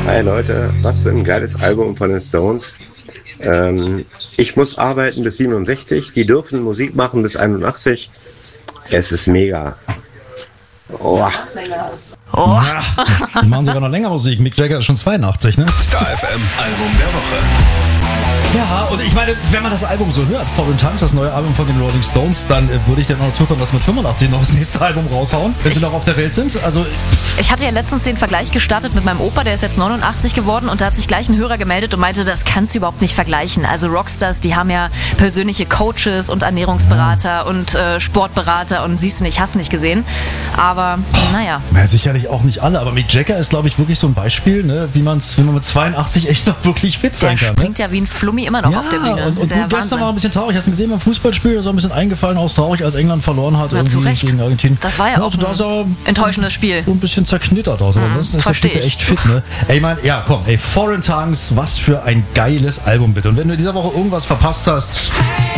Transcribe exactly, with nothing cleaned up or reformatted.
Hi Leute, was für ein geiles Album von den Stones. Ähm, ich muss arbeiten bis siebenundsechzig, die dürfen Musik machen bis einundachtzig. Es ist mega. Oh. Oh. Ja, die machen sogar noch länger Musik. Mick Jagger ist schon zweiundachtzig, ne? Star F M Album der Woche. Ja, und ich meine, wenn man das Album so hört, Foreign Tongues, das neue Album von den Rolling Stones, dann äh, würde ich denen auch noch zutrauen, dass mit fünfundachtzig noch das nächste Album raushauen, wenn sie noch auf der Welt sind. Also ich hatte ja letztens den Vergleich gestartet mit meinem Opa, der ist jetzt neunundachtzig geworden und da hat sich gleich ein Hörer gemeldet und meinte, das kannst du überhaupt nicht vergleichen. Also Rockstars, die haben ja persönliche Coaches und Ernährungsberater ja. und äh, Sportberater und siehst du nicht, hast nicht gesehen. Aber oh, naja. Ja, sicherlich auch nicht alle, aber Mick Jagger ist, glaube ich, wirklich so ein Beispiel, ne, wie, man's, wie man mit zweiundachtzig echt noch wirklich fit sein der kann. Der springt ne? ja wie ein Flummi immer noch ja, auf der Bühne. Und, und ja gut, gestern war ein bisschen traurig. Hast du gesehen beim Fußballspiel? Da ist auch ein bisschen eingefallen, aus traurig, als England verloren hat. Ja, zu Recht. Gegen Argentinien. Das war ja, ja auch also ein enttäuschendes Spiel. So ein bisschen zerknittert aus. Aber mhm, ansonsten ist der Typ echt fit, ne? Ey, ich meine, ja, komm, ey, Foreign Tongues, was für ein geiles Album, bitte. Und wenn du in dieser Woche irgendwas verpasst hast,